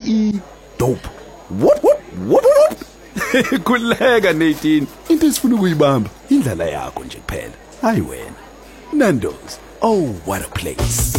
dope. What? Khuleka Nadine. Into esifuna ukuyibamba indlela yakho nje kuphela. Hayi wena. Nando's. Oh, what a place.